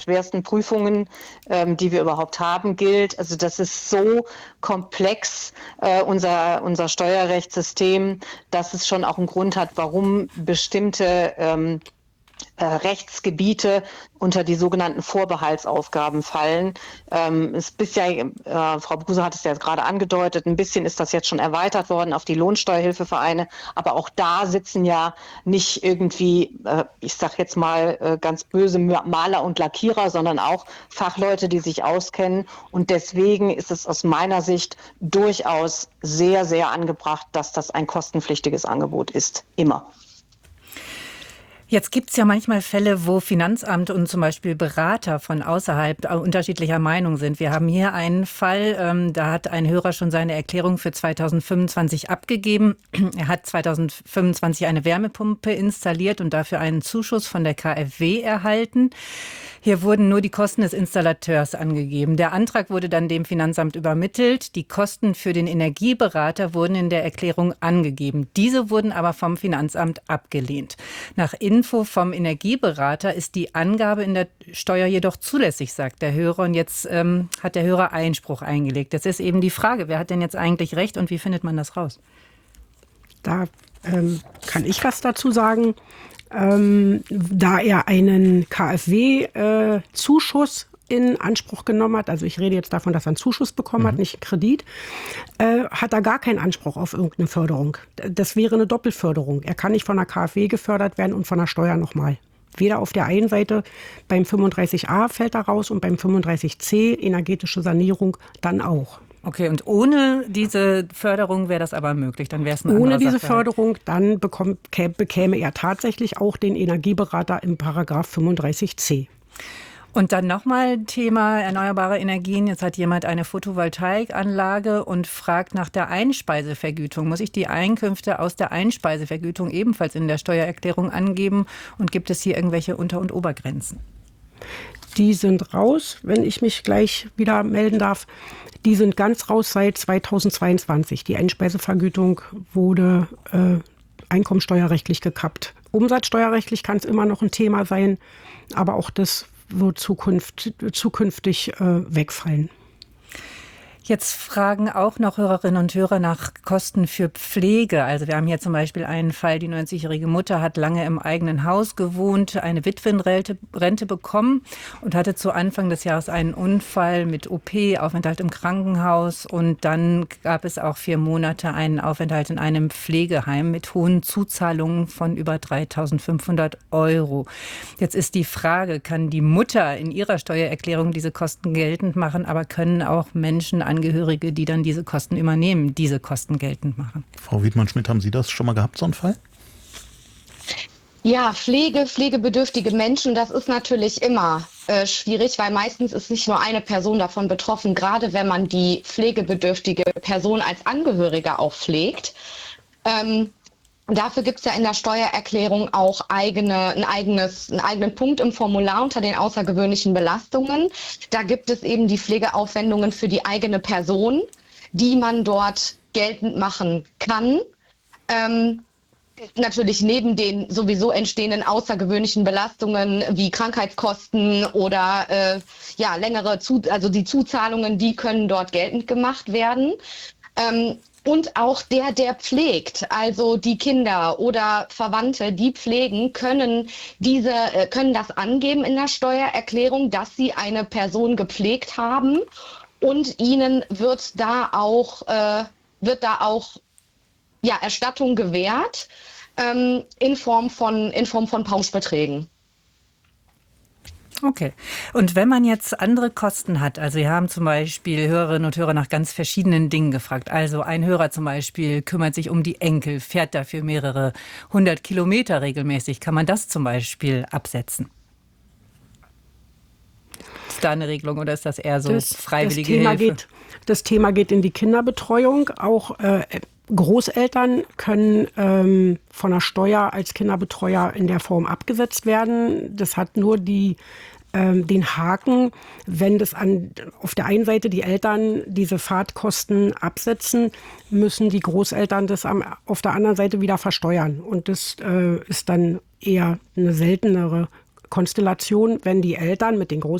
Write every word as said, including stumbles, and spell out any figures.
schwersten Prüfungen, ähm, die wir überhaupt haben, gilt. Also das ist so komplex, äh, unser, unser Steuerrechtssystem, dass es schon auch einen Grund hat, warum bestimmte ähm, äh, Rechtsgebiete unter die sogenannten Vorbehaltsaufgaben fallen. Ähm, es bisher, äh, Frau Bruse hat es ja gerade angedeutet, ein bisschen ist das jetzt schon erweitert worden auf die Lohnsteuerhilfevereine, aber auch da sitzen ja nicht irgendwie, äh, ich sag jetzt mal äh, ganz böse Maler und Lackierer, sondern auch Fachleute, die sich auskennen, und deswegen ist es aus meiner Sicht durchaus sehr, sehr angebracht, dass das ein kostenpflichtiges Angebot ist, immer. Jetzt gibt es ja manchmal Fälle, wo Finanzamt und zum Beispiel Berater von außerhalb unterschiedlicher Meinung sind. Wir haben hier einen Fall, ähm, da hat ein Hörer schon seine Erklärung für zweitausendfünfundzwanzig abgegeben. Er hat zweitausendfünfundzwanzig eine Wärmepumpe installiert und dafür einen Zuschuss von der K f W erhalten. Hier wurden nur die Kosten des Installateurs angegeben. Der Antrag wurde dann dem Finanzamt übermittelt. Die Kosten für den Energieberater wurden in der Erklärung angegeben. Diese wurden aber vom Finanzamt abgelehnt. Nach Info vom Energieberater ist die Angabe in der Steuer jedoch zulässig, sagt der Hörer. Und jetzt ähm, hat der Hörer Einspruch eingelegt. Jetzt ist eben die Frage, wer hat denn jetzt eigentlich recht und wie findet man das raus? Da ähm, kann ich was dazu sagen. Ähm, da er einen K f W-Zuschuss äh, in Anspruch genommen hat, also ich rede jetzt davon, dass er einen Zuschuss bekommen mhm. hat, nicht einen Kredit, äh, hat er gar keinen Anspruch auf irgendeine Förderung. Das wäre eine Doppelförderung. Er kann nicht von der K f W gefördert werden und von der Steuer nochmal. Weder auf der einen Seite, beim fünfunddreißig a fällt er raus und beim fünfunddreißig c, energetische Sanierung, dann auch. Okay, und ohne diese Förderung wäre das aber möglich, dann wäre es ein Ohne diese Sachverhalt. Förderung, dann bekommt, bekäme er tatsächlich auch den Energieberater im Paragraph fünfunddreißig c. Und dann nochmal Thema erneuerbare Energien. Jetzt hat jemand eine Photovoltaikanlage und fragt nach der Einspeisevergütung. Muss ich die Einkünfte aus der Einspeisevergütung ebenfalls in der Steuererklärung angeben? Und gibt es hier irgendwelche Unter- und Obergrenzen? Die sind raus, wenn ich mich gleich wieder melden darf. Die sind ganz raus seit zweitausendzweiundzwanzig. Die Einspeisevergütung wurde äh, einkommensteuerrechtlich gekappt. Umsatzsteuerrechtlich kann es immer noch ein Thema sein, aber auch das wird Zukunft, zukünftig äh, wegfallen. Jetzt fragen auch noch Hörerinnen und Hörer nach Kosten für Pflege. Also wir haben hier zum Beispiel einen Fall, die neunzigjährige Mutter hat lange im eigenen Haus gewohnt, eine Witwenrente Rente bekommen und hatte zu Anfang des Jahres einen Unfall mit O P, Aufenthalt im Krankenhaus, und dann gab es auch vier Monate einen Aufenthalt in einem Pflegeheim mit hohen Zuzahlungen von über dreitausendfünfhundert Euro. Jetzt ist die Frage, kann die Mutter in ihrer Steuererklärung diese Kosten geltend machen, aber können auch Menschen, Angehörige, die dann diese Kosten übernehmen, diese Kosten geltend machen? Frau Wiedmann-Schmidt, haben Sie das schon mal gehabt, so einen Fall? Ja, Pflege, pflegebedürftige Menschen, das ist natürlich immer äh, schwierig, weil meistens ist nicht nur eine Person davon betroffen, gerade wenn man die pflegebedürftige Person als Angehörige auch pflegt. Ähm, Dafür gibt es ja in der Steuererklärung auch eigene, ein eigenes, einen eigenen Punkt im Formular unter den außergewöhnlichen Belastungen. Da gibt es eben die Pflegeaufwendungen für die eigene Person, die man dort geltend machen kann. Ähm, natürlich neben den sowieso entstehenden außergewöhnlichen Belastungen wie Krankheitskosten oder äh, ja, längere, Zu- also die Zuzahlungen, die können dort geltend gemacht werden. Ähm, Und auch der, der pflegt, also die Kinder oder Verwandte, die pflegen, können diese, können das angeben in der Steuererklärung, dass sie eine Person gepflegt haben, und ihnen wird da auch, äh, wird da auch ja, Erstattung gewährt ähm, in Form von, in Form von Pauschbeträgen. Okay. Und wenn man jetzt andere Kosten hat, also wir haben zum Beispiel Hörerinnen und Hörer nach ganz verschiedenen Dingen gefragt. Also ein Hörer zum Beispiel kümmert sich um die Enkel, fährt dafür mehrere hundert Kilometer regelmäßig. Kann man das zum Beispiel absetzen? Ist da eine Regelung oder ist das eher so das, freiwillige das Thema Hilfe? Geht, das Thema geht in die Kinderbetreuung. Auch äh, Großeltern können ähm, von der Steuer als Kinderbetreuer in der Form abgesetzt werden. Das hat nur die, ähm, den Haken, wenn das an, auf der einen Seite die Eltern diese Fahrtkosten absetzen, müssen die Großeltern das am, auf der anderen Seite wieder versteuern. Und das äh, ist dann eher eine seltenere Konstellation, wenn die Eltern mit den Großeltern